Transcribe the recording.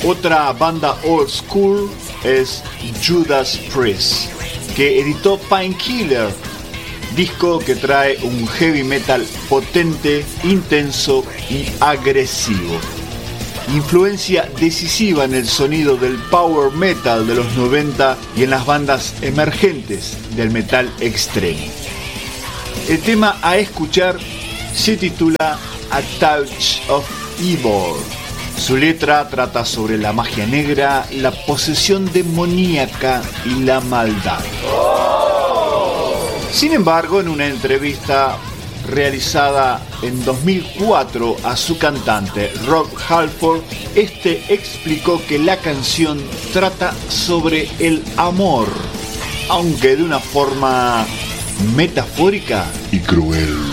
Otra banda old school es Judas Priest, que editó Painkiller, disco que trae un heavy metal potente, intenso y agresivo. Influencia decisiva en el sonido del power metal de los 90 y en las bandas emergentes del metal extremo. El tema a escuchar se titula A Touch of Evil. Su letra trata sobre la magia negra, la posesión demoníaca y la maldad. Sin embargo, en una entrevista realizada en 2004 a su cantante Rob Halford, este explicó que la canción trata sobre el amor, aunque de una forma metafórica y cruel.